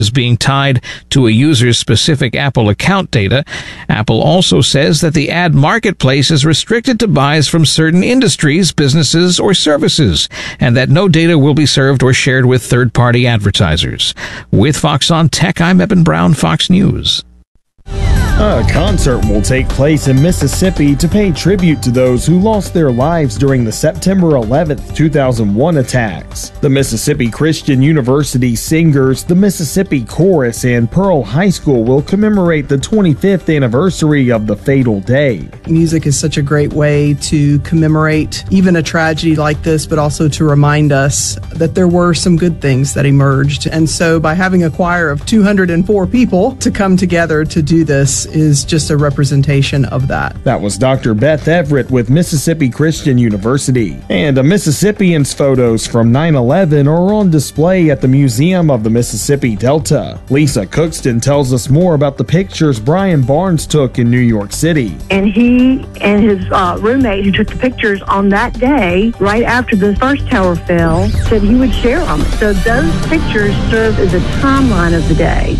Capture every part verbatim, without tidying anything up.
is being tied to a user's specific Apple account data. Apple also says that the ad marketplace is restricted to buys from certain industries, businesses, or services, and that no data will be served or shared with third-party advertisers. With Fox on Tech, I'm Eben Brown, Fox News. A concert will take place in Mississippi to pay tribute to those who lost their lives during the September eleventh, two thousand one attacks. The Mississippi Christian University Singers, the Mississippi Chorus, and Pearl High School will commemorate the twenty-fifth anniversary of the fatal day. Music is such a great way to commemorate even a tragedy like this, but also to remind us that there were some good things that emerged. And so by having a choir of two hundred four people to come together to do this is just a representation of that. That was Doctor Beth Everett with Mississippi Christian University. And a Mississippian's photos from nine eleven are on display at the Museum of the Mississippi Delta. Lisa Cookston tells us more about the pictures Brian Barnes took in New York City. And he and his uh, roommate who took the pictures on that day, right after the first tower fell, said he would share them. So those pictures serve as a timeline of the day.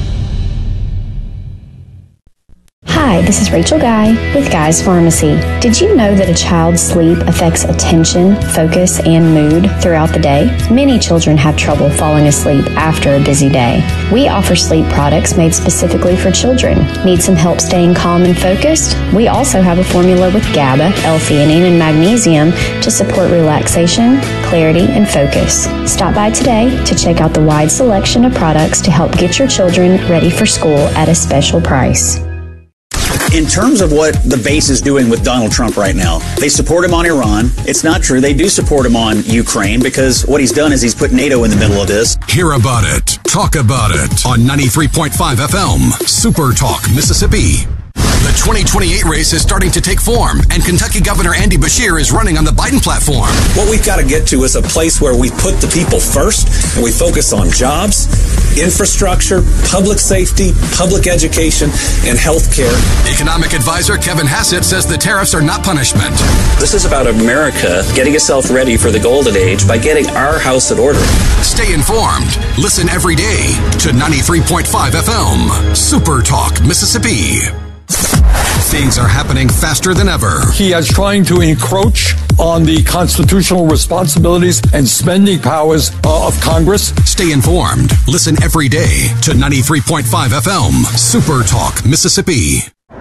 Hi, this is Rachel Guy with Guy's Pharmacy. Did you know that a child's sleep affects attention, focus, and mood throughout the day? Many children have trouble falling asleep after a busy day. We offer sleep products made specifically for children. Need some help staying calm and focused? We also have a formula with GABA, L-theanine, and magnesium to support relaxation, clarity, and focus. Stop by today to check out the wide selection of products to help get your children ready for school at a special price. In terms of what the base is doing with Donald Trump right now, they support him on Iran. It's not true. They do support him on Ukraine because what he's done is he's put NATO in the middle of this. Hear about it. Talk about it on ninety-three point five F M, Super Talk, Mississippi. The twenty twenty-eight race is starting to take form, and Kentucky Governor Andy Beshear is running on the Biden platform. What we've got to get to is a place where we put the people first, and we focus on jobs, infrastructure, public safety, public education, and health care. Economic advisor Kevin Hassett says the tariffs are not punishment. This is about America getting itself ready for the golden age by getting our house in order. Stay informed. Listen every day to ninety-three point five F M, Super Talk, Mississippi. Things are happening faster than ever. He is trying to encroach on the constitutional responsibilities and spending powers uh, of Congress. Stay informed. Listen every day to ninety-three point five F M, Super Talk, Mississippi.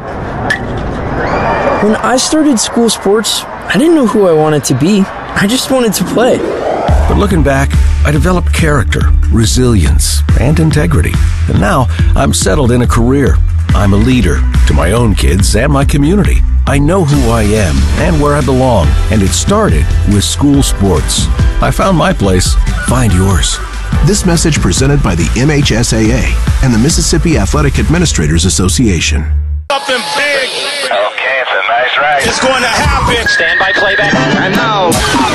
When I started school sports, I didn't know who I wanted to be. I just wanted to play. But looking back, I developed character, resilience, and integrity. And now I'm settled in a career. I'm a leader to my own kids and my community. I know who I am and where I belong, and it started with school sports. I found my place. Find yours. This message presented by the M H S A A and the Mississippi Athletic Administrators Association. Something big. Okay, it's a nice ride. It's going to happen. Stand by playback. And now,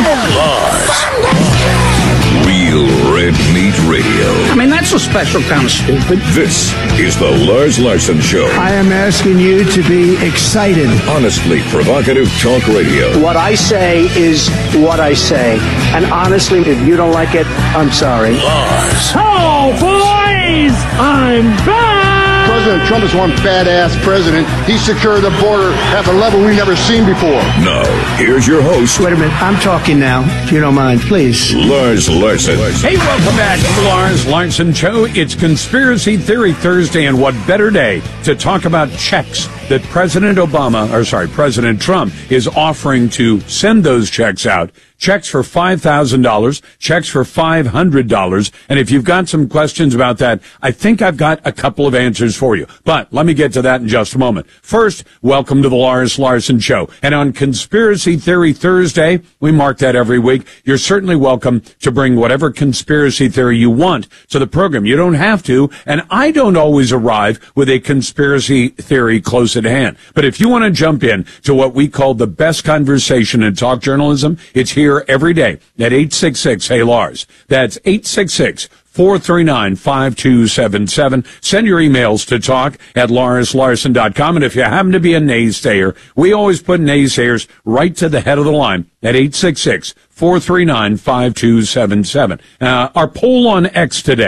Lars. Real Red Meat Radio. I mean, that's a special kind of stupid. This is the Lars Larson Show. I am asking you to be excited. Honestly provocative talk radio. What I say is what I say. And honestly, if you don't like it, I'm sorry. Lars. Oh, boys! I'm back! President Trump is one badass president. He secured the border at a level we've never seen before. Now, here's your host. Wait a minute. I'm talking now, if you don't mind, please. Lars Larson. Hey, welcome back to the Lars Larson Show. It's Conspiracy Theory Thursday, and what better day to talk about checks that President Obama, or sorry, President Trump is offering to send those checks out. Checks for five thousand dollars, checks for five hundred dollars. And if you've got some questions about that, I think I've got a couple of answers for you. But let me get to that in just a moment. First, welcome to the Lars Larson Show. And on Conspiracy Theory Thursday, we mark that every week. You're certainly welcome to bring whatever conspiracy theory you want to the program. You don't have to, and I don't always arrive with a conspiracy theory close at hand. But if you want to jump in to what we call the best conversation in talk journalism, it's here every day at eight six six, hey Lars. That's eight six six, four three nine, five two seven seven. Send your emails to talk at lars larson dot com. And if you happen to be a naysayer, we always put naysayers right to the head of the line at eight six six, four three nine, five two seven seven. Uh, our poll on X today.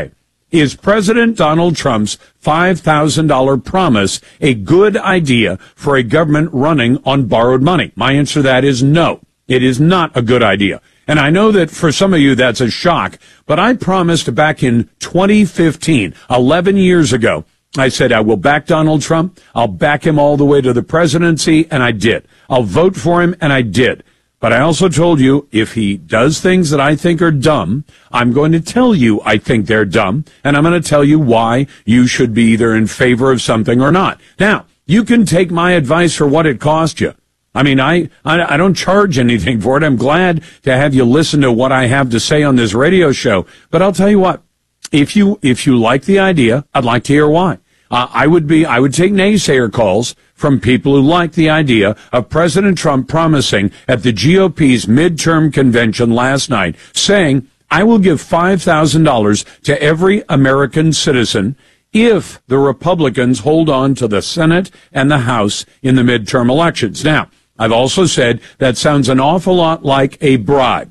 Is President Donald Trump's five thousand dollars promise a good idea for a government running on borrowed money? My answer to that is no. It is not a good idea. And I know that for some of you that's a shock, but I promised back in twenty fifteen, eleven years ago, I said I will back Donald Trump. I'll back him all the way to the presidency, and I did. I'll vote for him, and I did. But I also told you, if he does things that I think are dumb, I'm going to tell you I think they're dumb, and I'm going to tell you why you should be either in favor of something or not. Now, you can take my advice for what it cost you. I mean, I, I, I don't charge anything for it. I'm glad to have you listen to what I have to say on this radio show. But I'll tell you what, if you, if you like the idea, I'd like to hear why. Uh, I would be, I would take naysayer calls from people who like the idea of President Trump promising at the G O P's midterm convention last night, saying, I will give five thousand dollars to every American citizen if the Republicans hold on to the Senate and the House in the midterm elections. Now, I've also said that sounds an awful lot like a bribe.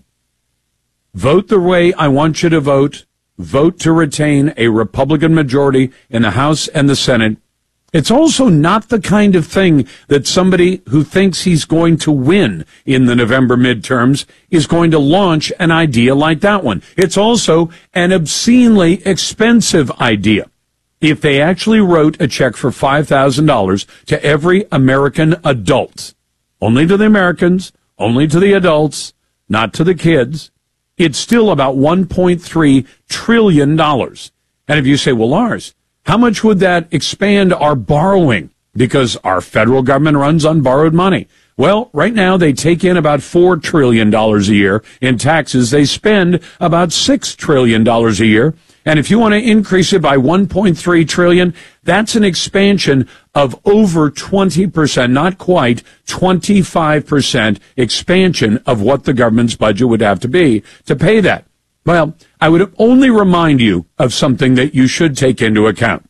Vote the way I want you to vote. Vote to retain a Republican majority in the House and the Senate. It's also not the kind of thing that somebody who thinks he's going to win in the November midterms is going to launch an idea like that one. It's also an obscenely expensive idea. If they actually wrote a check for five thousand dollars to every American adult, only to the Americans, only to the adults, not to the kids, it's still about one point three trillion dollars. And if you say, well, Lars, how much would that expand our borrowing? Because our federal government runs on borrowed money. Well, right now they take in about four trillion dollars a year in taxes. They spend about six trillion dollars a year. And if you want to increase it by one point three trillion dollars, that's an expansion of over twenty percent, not quite, twenty-five percent expansion of what the government's budget would have to be to pay that. Well, I would only remind you of something that you should take into account.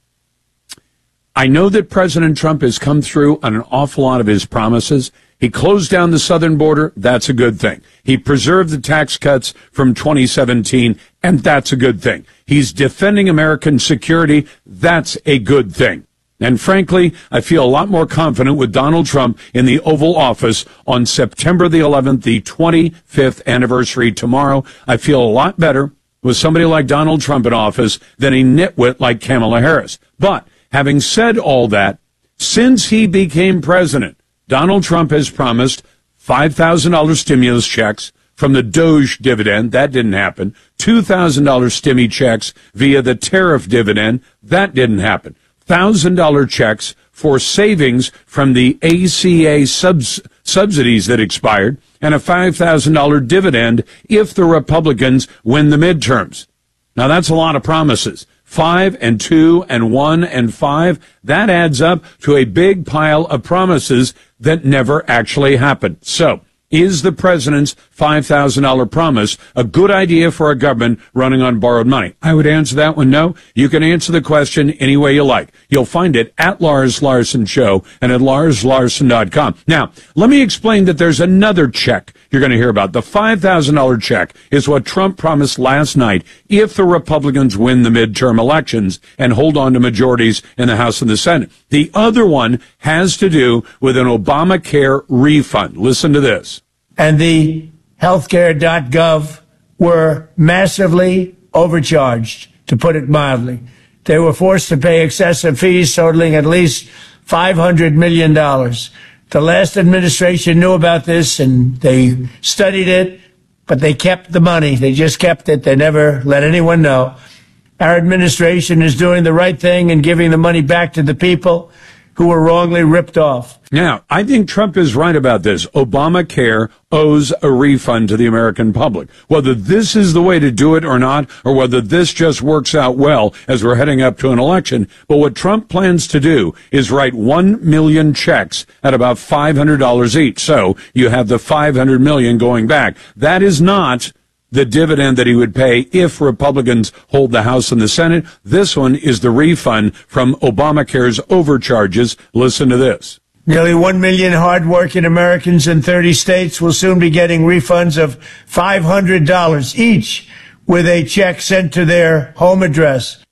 I know that President Trump has come through on an awful lot of his promises. He closed down the southern border. That's a good thing. He preserved the tax cuts from twenty seventeen, and that's a good thing. He's defending American security. That's a good thing. And frankly, I feel a lot more confident with Donald Trump in the Oval Office on September the eleventh, the twenty-fifth anniversary tomorrow. I feel a lot better with somebody like Donald Trump in office than a nitwit like Kamala Harris. But having said all that, since he became president, Donald Trump has promised five thousand dollars stimulus checks from the Doge dividend. That didn't happen. two thousand dollars stimmy checks via the tariff dividend. That didn't happen. one thousand dollars checks for savings from the A C A subs- subsidies that expired, and a five thousand dollars dividend if the Republicans win the midterms. Now, that's a lot of promises. Five and two and one and five, that adds up to a big pile of promises that never actually happened. So, is the president's five thousand dollars promise a good idea for a government running on borrowed money? I would answer that one no. You can answer the question any way you like. You'll find it at Lars Larson Show and at lars larson dot com. Now, let me explain that there's another check you're going to hear about. The five thousand dollars check is what Trump promised last night if the Republicans win the midterm elections and hold on to majorities in the House and the Senate. The other one has to do with an Obamacare refund. Listen to this. And the healthcare dot gov were massively overcharged, to put it mildly. They were forced to pay excessive fees totaling at least five hundred million dollars. The last administration knew about this, and they studied it, but they kept the money. They just kept it. They never let anyone know. Our administration is doing the right thing and giving the money back to the people who were wrongly ripped off. Now, I think Trump is right about this. Obamacare owes a refund to the American public. Whether this is the way to do it or not, or whether this just works out well as we're heading up to an election, but what Trump plans to do is write one million checks at about five hundred dollars each. So you have the five hundred million going back. That is not the dividend that he would pay if Republicans hold the House and the Senate. This one is the refund from Obamacare's overcharges. Listen to this. Nearly one million hardworking Americans in thirty states will soon be getting refunds of five hundred dollars each with a check sent to their home address.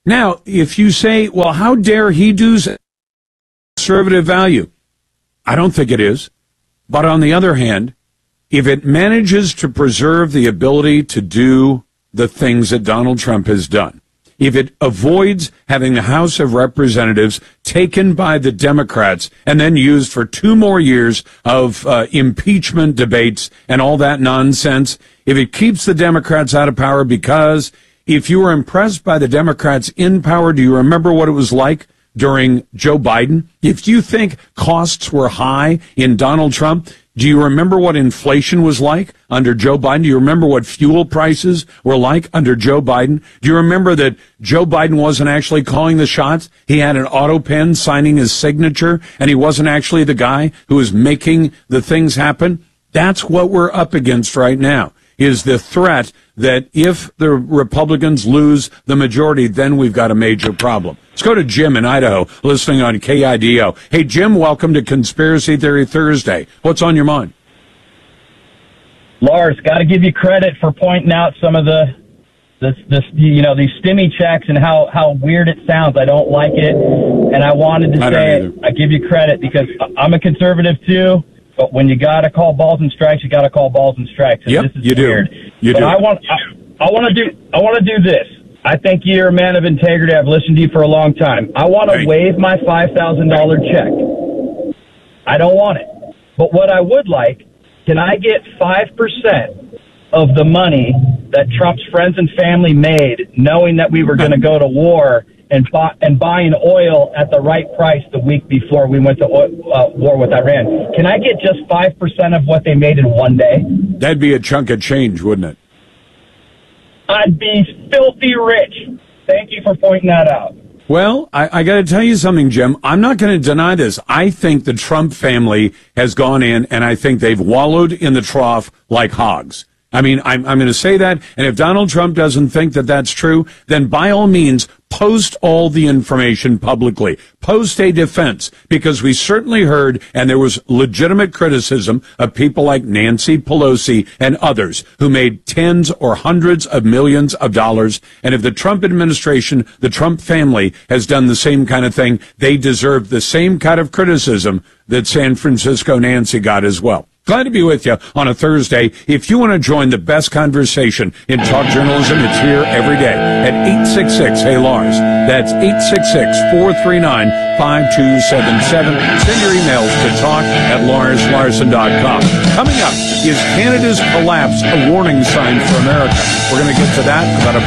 Now, if you say, well, how dare he do conservative value? I don't think it is. But on the other hand, if it manages to preserve the ability to do the things that Donald Trump has done, if it avoids having the House of Representatives taken by the Democrats and then used for two more years of uh, impeachment debates and all that nonsense, if it keeps the Democrats out of power, because if you were impressed by the Democrats in power, do you remember what it was like during Joe Biden? If you think costs were high in Donald Trump, do you remember what inflation was like under Joe Biden? Do you remember what fuel prices were like under Joe Biden? Do you remember that Joe Biden wasn't actually calling the shots? He had an auto pen signing his signature, and he wasn't actually the guy who was making the things happen? That's what we're up against right now, is the threat that if the Republicans lose the majority, then we've got a major problem. Let's go to Jim in Idaho, listening on K I D O. Hey, Jim, welcome to Conspiracy Theory Thursday. What's on your mind? Lars, got to give you credit for pointing out some of the, this, this, you know, these stimmy checks and how, how weird it sounds. I don't like it, and I wanted to I say it. I give you credit because I'm a conservative too. But when you got to call balls and strikes, you got to call balls and strikes. And yep, this is you weird. do. You but do. I want, I, I want to do, I want to do this. I think you're a man of integrity. I've listened to you for a long time. I want to Hey. waive my five thousand dollars check. I don't want it. But what I would like, can I get five percent of the money that Trump's friends and family made, knowing that we were going to go to war and buy, and buying oil at the right price the week before we went to oil, uh, war with Iran? Can I get just five percent of what they made in one day? That'd be a chunk of change, wouldn't it? I'd be filthy rich. Thank you for pointing that out. Well, I, I got to tell you something, Jim. I'm not going to deny this. I think the Trump family has gone in, and I think they've wallowed in the trough like hogs. I mean, I'm, I'm going to say that, and if Donald Trump doesn't think that that's true, then by all means, post all the information publicly. Post a defense, because we certainly heard, and there was legitimate criticism of people like Nancy Pelosi and others who made tens or hundreds of millions of dollars. And if the Trump administration, the Trump family, has done the same kind of thing, they deserve the same kind of criticism that San Francisco Nancy got as well. Glad to be with you on a Thursday. If you want to join the best conversation in talk journalism, it's here every day at eight six six, hey Lars. That's eight six six, four three nine, five two seven seven. Send your emails to talk at lars larson dot com. Coming up, is Canada's collapse a warning sign for America? We're going to get to that about a